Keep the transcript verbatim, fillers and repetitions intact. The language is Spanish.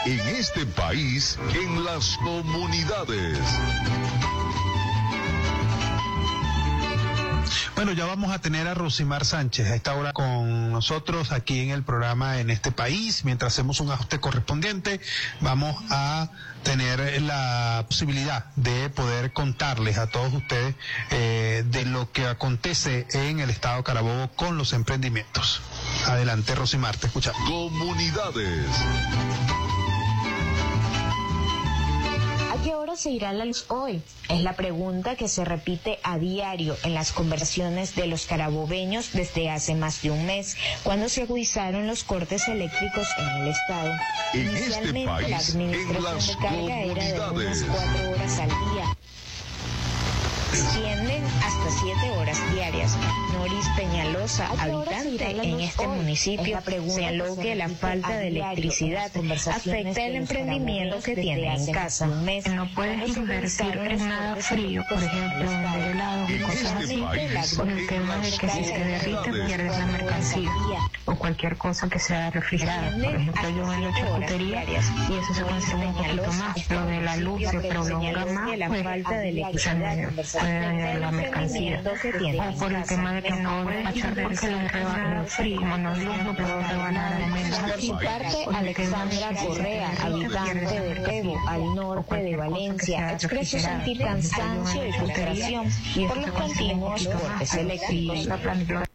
en este país, en las comunidades. Bueno, ya vamos a tener a Rosimar Sánchez a esta hora con nosotros aquí en el programa En este país. Mientras hacemos un ajuste correspondiente, vamos a tener la posibilidad de poder contarles a todos ustedes eh, de lo que acontece en el estado Carabobo con los emprendimientos. Adelante, Rosimar, te escuchamos. Comunidades. ¿A qué hora se irá la luz hoy? Es la pregunta que se repite a diario en las conversaciones de los carabobeños desde hace más de un mes, cuando se agudizaron los cortes eléctricos en el estado. En Inicialmente, este país, la administración de carga era de unas cuatro horas al día. Extienden hasta siete horas diarias. Noris Peñalosa, habitante en este municipio, señaló que la falta de electricidad afecta el emprendimiento que tiene en casa. No puedes invertir en nada frío, por ejemplo, vender helados y cosas así, por el tema de que si se derrite pierdes la mercancía, o cualquier cosa que sea refrigerada. Por ejemplo, yo vendo charcutería y eso se consume un poquito más. Lo de la luz se prolonga más, pues se puede dañar la mercancía. O por el tema de que no despachar porque le rebanan frío, no no puedo rebanar alimentos. Por su parte, Alexandra Correa, habitante de Pebo, al norte de Valencia, expresó sentir cansancio y frustración por los continuos cortes eléctricos.